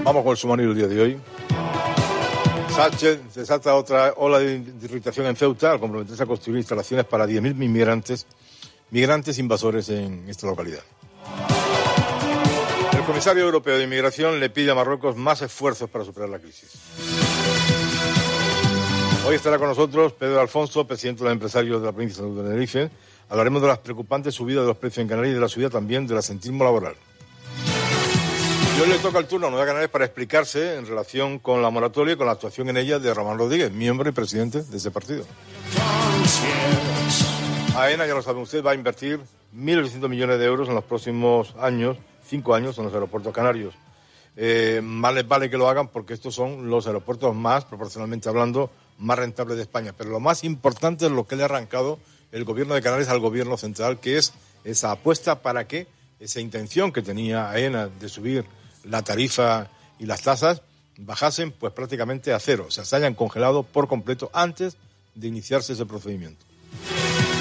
Vamos con el sumario del día de hoy. Sánchez desata otra ola de irritación en Ceuta al comprometerse a construir instalaciones para 10.000 migrantes invasores en esta localidad. El comisario europeo de Inmigración le pide a Marruecos más esfuerzos para superar la crisis. Hoy estará con nosotros Pedro Alfonso, presidente de los empresarios de la provincia de Tenerife. Hablaremos de las preocupantes subidas de los precios en Canarias y de la subida también del asentismo laboral. Y hoy le toca el turno a Nueva Canarias para explicarse en relación con la moratoria y con la actuación en ella de Román Rodríguez, miembro y presidente de ese partido. AENA, ya lo saben ustedes, va a invertir 1.800 millones de euros en los próximos 5 años, en los aeropuertos canarios. Más les vale que lo hagan porque estos son los aeropuertos más, proporcionalmente hablando, más rentables de España. Pero lo más importante es lo que le ha arrancado el gobierno de Canarias al gobierno central, que es esa apuesta para que esa intención que tenía AENA de subir la tarifa y las tasas bajasen pues prácticamente a cero, o sea, se hayan congelado por completo antes de iniciarse ese procedimiento.